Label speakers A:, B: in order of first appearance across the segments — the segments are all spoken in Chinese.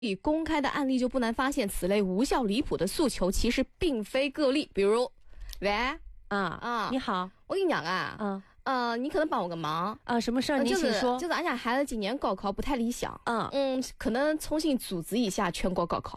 A: 以公开的案例就不难发现，此类无效离谱的诉求其实并非个例。比如，喂，
B: 你好，
A: 我跟你讲啊，你可能帮我个忙
B: 啊，什么事儿？你请说。
A: 就是俺家孩子今年高考不太理想，可能重新组织一下全国高考。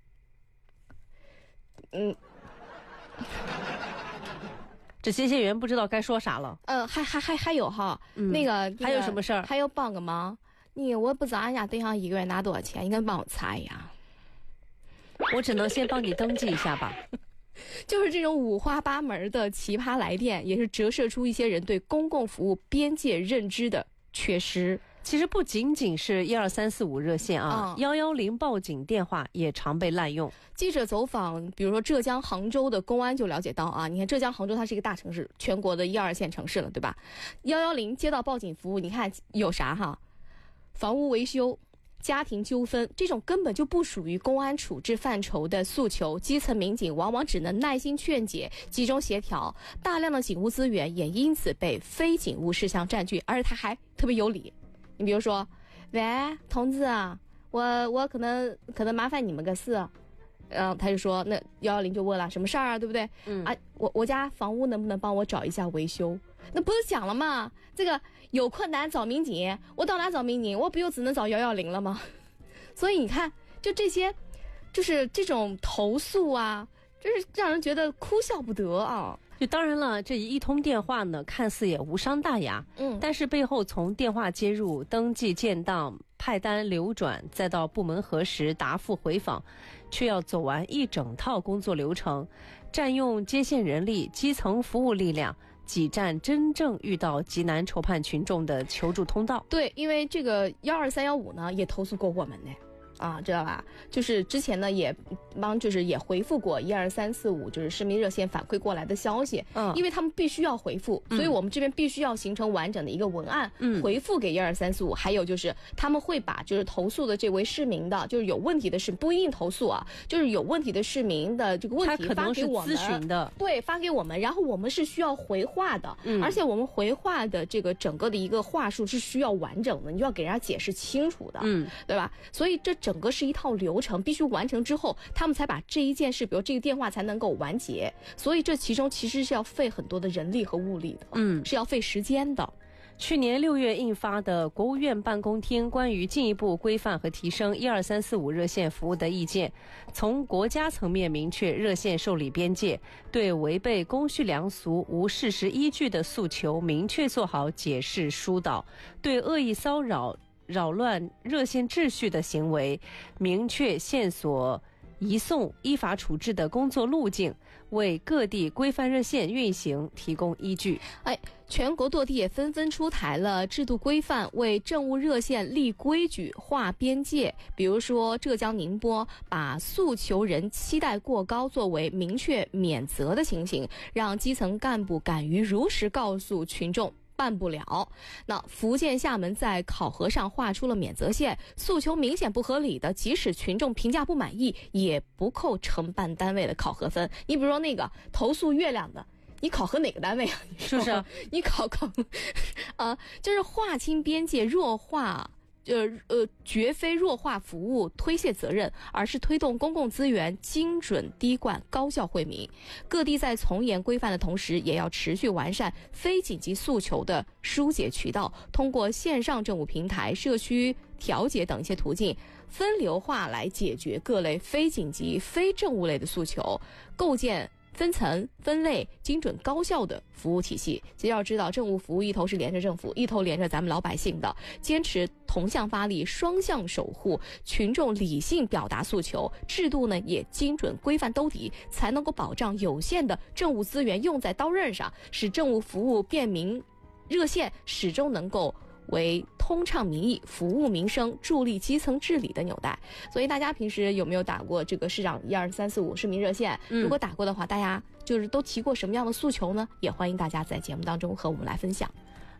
B: 这接线员不知道该说啥了。
A: 还有哈，那个
B: 还有什么事儿？
A: 还有帮个忙。我不知道俺家对象一个月拿多少钱，你能帮我查一下？
B: 我只能先帮你登记一下吧。
A: 就是这种五花八门的奇葩来电，也是折射出一些人对公共服务边界认知的缺失。
B: 其实不仅仅是12345热线啊，110报警电话也常被滥用。
A: 记者走访，比如说浙江杭州的公安就了解到啊，你看浙江杭州它是一个大城市，全国的1、2线城市了，对吧？110接到报警服务，你看有啥哈？房屋维修、家庭纠纷，这种根本就不属于公安处置范畴的诉求，基层民警往往只能耐心劝解、集中协调，大量的警务资源也因此被非警务事项占据，而且他还特别有理。你比如说，喂，同志啊，我可能麻烦你们个事。他就说，那110就问了什么事儿啊，对不对？我家房屋能不能帮我找一下维修？那不是讲了吗？这个有困难找民警，我到哪找民警？我不就只能找110了吗？所以你看，就这些，就是这种投诉啊，就是让人觉得哭笑不得啊。
B: 就当然了，这一通电话呢，看似也无伤大雅，但是背后从电话接入、登记建档、派单流转，再到部门核实、答复回访，却要走完一整套工作流程，占用接线人力、基层服务力量，挤占真正遇到急难愁盼群众的求助通道。
A: 对，因为这个12315呢，也投诉过我们呢。知道吧？就是之前呢也回复过12345，就是市民热线反馈过来的消息。因为他们必须要回复，所以我们这边必须要形成完整的一个文案，回复给12345。还有就是他们会把就是投诉的这位市民的，就是有问题的不一定投诉啊，就是有问题的市民的这个问题发给我们，
B: 咨询的，
A: 对，发给我们，然后我们是需要回话的，而且我们回话的这个整个的一个话术是需要完整的，你就要给人家解释清楚的，对吧？所以这整个是一套流程，必须完成之后，他们才把这一件事，比如这个电话才能够完结。所以这其中其实是要费很多的人力和物力的，是要费时间的。
B: 去年6月印发的国务院办公厅关于进一步规范和提升12345热线服务的意见，从国家层面明确热线受理边界，对违背公序良俗、无事实依据的诉求明确做好解释疏导，对恶意骚扰、扰乱热线秩序的行为明确线索移送依法处置的工作路径，为各地规范热线运行提供依据。
A: 全国多地也纷纷出台了制度规范，为政务热线立规矩、划边界。比如说浙江宁波把诉求人期待过高作为明确免责的情形，让基层干部敢于如实告诉群众办不了。那福建厦门在考核上画出了免责线，诉求明显不合理的，即使群众评价不满意，也不扣承办单位的考核分。你比如说那个投诉月亮的，你考核哪个单位啊？
B: 是不是？
A: 你考就是划清边界，弱化。绝非弱化服务、推卸责任，而是推动公共资源精准滴灌、高效惠民。各地在从严规范的同时，也要持续完善非紧急诉求的疏解渠道，通过线上政务平台、社区调解等一些途径，分流化来解决各类非紧急、非政务类的诉求，构建分层分类精准高效的服务体系。其实要知道，政务服务一头是连着政府，一头连着咱们老百姓的，坚持同向发力、双向守护，群众理性表达诉求，制度呢也精准规范兜底，才能够保障有限的政务资源用在刀刃上，使政务服务便民热线始终能够为通畅民意、服务民生、助力基层治理的纽带。所以大家平时有没有打过这个市长12345市民热线？如果打过的话，大家就是都提过什么样的诉求呢？也欢迎大家在节目当中和我们来分享。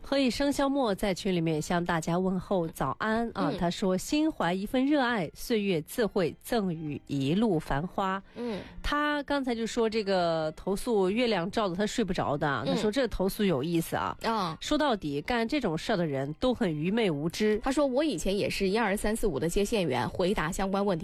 B: 何以笙箫默在群里面向大家问候早安啊，他说心怀一份热爱，岁月自会赠予一路繁花。他刚才就说这个投诉月亮照的他睡不着的，他说这投诉有意思啊。说到底干这种事的人都很愚昧无知。
A: 他说我以前也是12345的接线员，回答相关问题